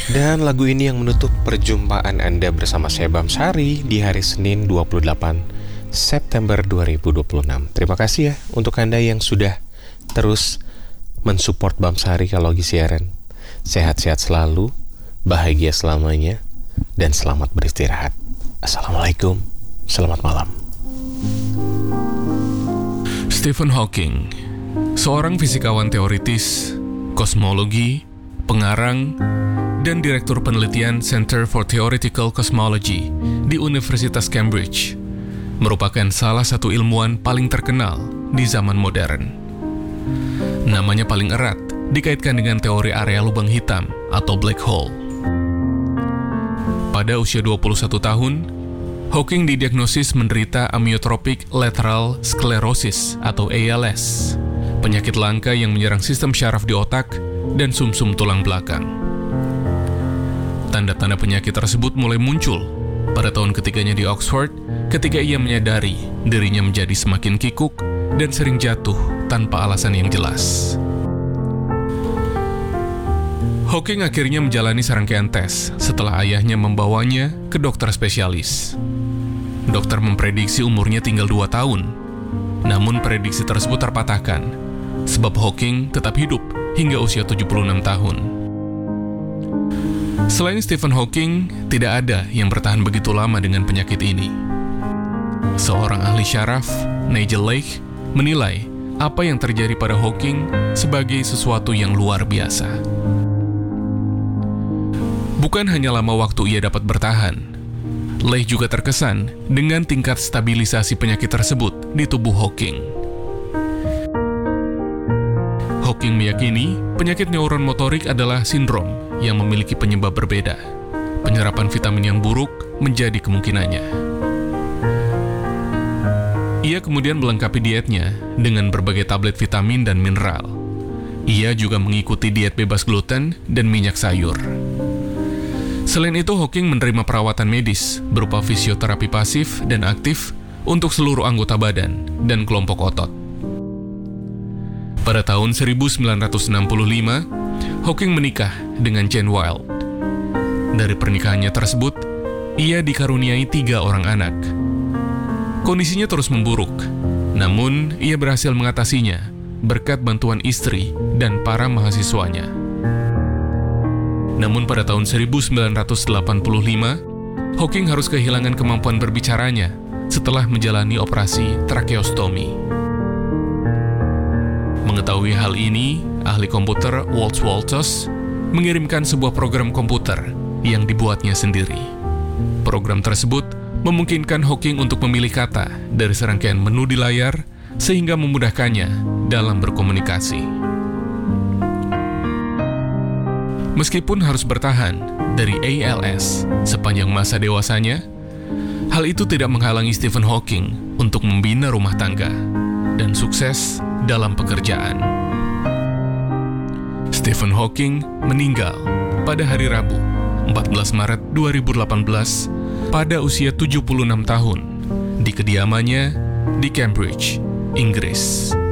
Dan lagu ini yang menutup perjumpaan Anda bersama saya Bamsari di hari Senin 28 September 2026. Terima kasih ya untuk Anda yang sudah terus mensupport Bamsari kalau lagi siaran. Sehat-sehat selalu, bahagia selamanya, dan selamat beristirahat. Assalamualaikum, selamat malam. Stephen Hawking, seorang fisikawan teoritis, kosmologi, pengarang, dan Direktur Penelitian Center for Theoretical Cosmology di Universitas Cambridge, merupakan salah satu ilmuwan paling terkenal di zaman modern. Namanya paling erat dikaitkan dengan teori area lubang hitam atau black hole. Pada usia 21 tahun, Hawking didiagnosis menderita amyotrophic lateral sclerosis atau ALS, penyakit langka yang menyerang sistem syaraf di otak dan sumsum tulang belakang. Tanda-tanda penyakit tersebut mulai muncul pada tahun ketiganya di Oxford ketika ia menyadari dirinya menjadi semakin kikuk dan sering jatuh tanpa alasan yang jelas. Hawking akhirnya menjalani serangkaian tes setelah ayahnya membawanya ke dokter spesialis. Dokter memprediksi umurnya tinggal 2 tahun, namun prediksi tersebut terpatahkan sebab Hawking tetap hidup hingga usia 76 tahun. Selain Stephen Hawking, tidak ada yang bertahan begitu lama dengan penyakit ini. Seorang ahli syaraf, Nigel Lake, menilai apa yang terjadi pada Hawking sebagai sesuatu yang luar biasa. Bukan hanya lama waktu ia dapat bertahan, Lake juga terkesan dengan tingkat stabilisasi penyakit tersebut di tubuh Hawking. Hawking meyakini penyakit neuron motorik adalah sindrom yang memiliki penyebab berbeda. Penyerapan vitamin yang buruk menjadi kemungkinannya. Ia kemudian melengkapi dietnya dengan berbagai tablet vitamin dan mineral. Ia juga mengikuti diet bebas gluten dan minyak sayur. Selain itu, Hawking menerima perawatan medis berupa fisioterapi pasif dan aktif untuk seluruh anggota badan dan kelompok otot. Pada tahun 1965, Hawking menikah dengan Jane Wilde. Dari pernikahannya tersebut, ia dikaruniai 3 orang anak. Kondisinya terus memburuk, namun ia berhasil mengatasinya berkat bantuan istri dan para mahasiswanya. Namun pada tahun 1985, Hawking harus kehilangan kemampuan berbicaranya setelah menjalani operasi tracheostomi. Mengetahui hal ini, ahli komputer Walt Wolters mengirimkan sebuah program komputer yang dibuatnya sendiri. Program tersebut memungkinkan Hawking untuk memilih kata dari serangkaian menu di layar sehingga memudahkannya dalam berkomunikasi. Meskipun harus bertahan dari ALS sepanjang masa dewasanya, hal itu tidak menghalangi Stephen Hawking untuk membina rumah tangga dan sukses dalam pekerjaan. Stephen Hawking meninggal pada hari Rabu, 14 Maret 2018 pada usia 76 tahun di kediamannya di Cambridge, Inggris.